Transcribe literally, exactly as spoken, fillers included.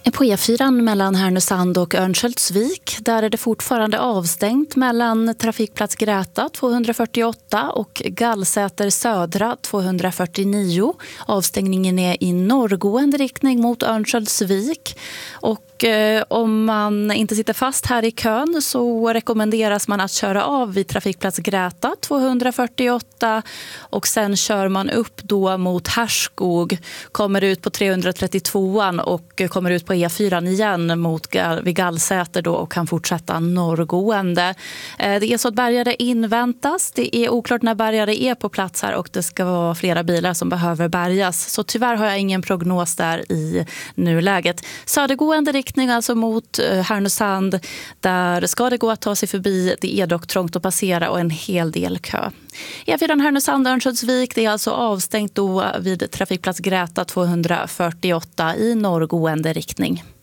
På E fyra mellan Härnösand och Örnsköldsvik, där är det fortfarande avstängt mellan trafikplats Gräta tvåhundrafyrtioåtta och Gallsäter södra tvåhundrafyrtionio. Avstängningen är i norrgående riktning mot Örnsköldsvik. Och eh, om man inte sitter fast här i kön så rekommenderas man att köra av vid trafikplats Gräta tvåhundrafyrtioåtta och sen kör man upp då mot Härskog, kommer ut på trehundratrettiotvåan och kommer ut på E fyra igen mot vid Gallsäter då och kan fortsätta norrgående. Eh, det är så att bärgare inväntas. Det är oklart när bärgare är på plats här och det ska vara flera bilar som behöver bärgas. Så tyvärr har jag ingen prognos där i nuläget. Södergående riktning alltså mot Härnösand, där ska det gå att ta sig förbi. Det är dock trångt att passera och en hel del kö. E fyra Härnösand Örnsköldsvik, det är alltså avstängt då vid trafikplats Gräta tvåhundrafyrtioåtta i norrgående riktning.